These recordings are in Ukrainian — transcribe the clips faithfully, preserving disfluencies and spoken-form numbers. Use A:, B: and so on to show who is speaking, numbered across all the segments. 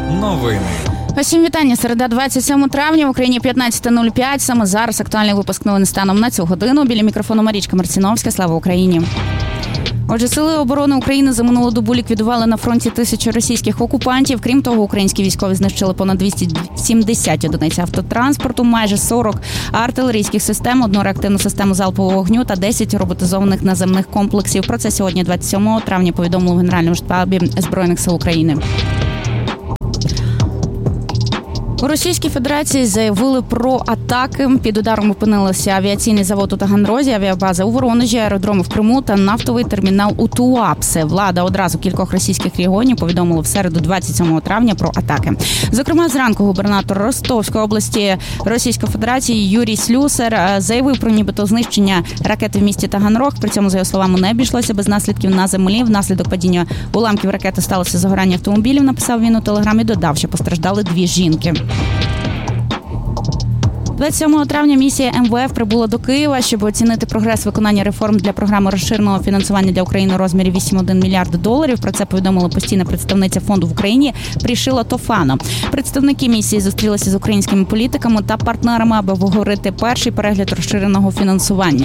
A: Новини.
B: Усім вітання. Середа, двадцять сьоме травня, в Україні п'ятнадцяте нуль п'ять. Саме зараз актуальний випуск новин станом на цю годину. Біля мікрофону Марічка Марціновська. Слава Україні. Отже, Сили оборони України за минулу добу ліквідували на фронті тисячу російських окупантів. Крім того, українські військові знищили понад двісті сімдесят одиниць автотранспорту, майже сорок артилерійських систем, одну реактивну систему залпового вогню та десять роботизованих наземних комплексів. Про це сьогодні, двадцять сьомого травня, повідомили в Генеральному штабі Збройних сил України. У Російській Федерації заявили про атаки. Під ударом опинилися авіаційний завод у Таганрозі, авіабаза у Воронежі, аеродроми в Криму та нафтовий термінал у Туапсе. Влада одразу кількох російських регіонів повідомила в середу, двадцять сьомого травня, про атаки. Зокрема, зранку губернатор Ростовської області Російської Федерації Юрій Слюсар заявив про нібито знищення ракети в місті Таганрог. При цьому, за його словами, не обійшлося без наслідків на землі. Внаслідок падіння уламків ракети сталося загорання автомобілів, написав він у телеграмі, додав, що постраждали дві жінки. двадцять сьомого травня місія ем ве еф прибула до Києва, щоб оцінити прогрес виконання реформ для програми розширеного фінансування для України у розмірі вісім цілих один мільярд доларів. Про це повідомила постійна представниця фонду в Україні Прішила Тофано. Представники місії зустрілися з українськими політиками та партнерами, аби обговорити перший перегляд розширеного фінансування.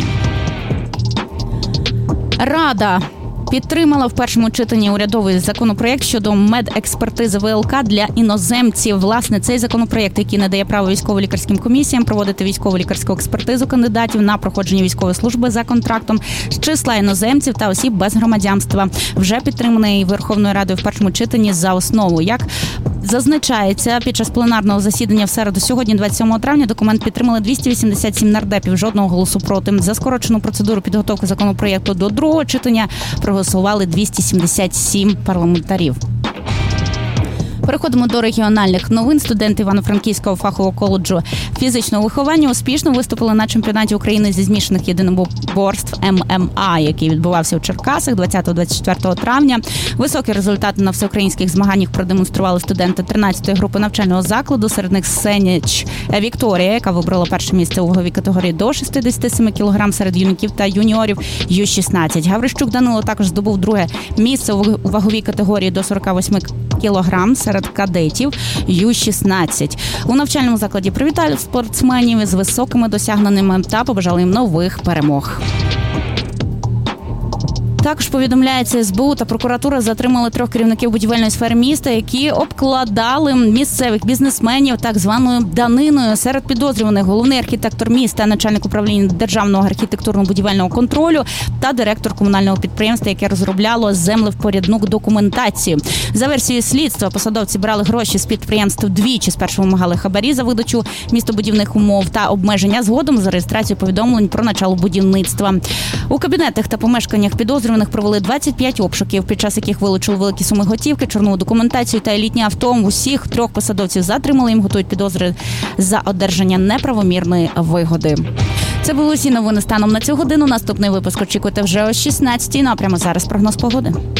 B: Рада підтримала в першому читанні урядовий законопроєкт щодо медекспертизи ве ел ка для іноземців. Власне, цей законопроєкт, який надає право військово-лікарським комісіям проводити військово-лікарську експертизу кандидатів на проходження військової служби за контрактом з числа іноземців та осіб без громадянства, вже підтриманий Верховною Радою в першому читанні за основу. Як зазначається, під час пленарного засідання в середу, сьогодні, двадцять сьомого травня, документ підтримали двісті вісімдесят сім нардепів, жодного голосу проти. За скорочену процедуру підготовки законопроєкту до другого читання проголосували двісті сімдесят сім парламентарів. Переходимо до регіональних новин. Студенти Івано-Франківського фахового коледжу фізичного виховання успішно виступили на чемпіонаті України зі змішаних єдиноборств ем ем а, який відбувався у Черкасах двадцятого - двадцять четвертого травня. Високі результати на всеукраїнських змаганнях продемонстрували студенти тринадцятої групи навчального закладу. Серед них Сеніч Вікторія, яка вибрала перше місце у ваговій категорії до шістдесят сім кілограм серед юнаків та юніорів ю шістнадцять. Гаврищук Данило також здобув друге місце у ваговій категорії до сорок вісім кілограм серед кадетів ю шістнадцять. У навчальному закладі привітали спортсменів з високими досягненнями та побажали їм нових перемог. Також повідомляється, ес бе у та прокуратура затримали трьох керівників будівельної сфери міста, які обкладали місцевих бізнесменів так званою даниною. Серед підозрюваних головний архітектор міста, начальник управління державного архітектурно-будівельного контролю та директор комунального підприємства, яке розробляло землевпорядну документацію. За версією слідства, посадовці брали гроші з підприємств двічі, спершу вимагали хабарі за видачу містобудівних умов та обмеження, згодом за реєстрацію повідомлень про начало будівництва. У кабінетах та помешканнях підозрюваних провели двадцять п'ять обшуків, під час яких вилучили великі суми готівки, чорнову документацію та елітні авто. Усіх трьох посадовців затримали, їм готують підозри за одержання неправомірної вигоди. Це були усі новини станом на цю годину. Наступний випуск очікуйте вже о шістнадцятій. Ну а прямо зараз прогноз погоди.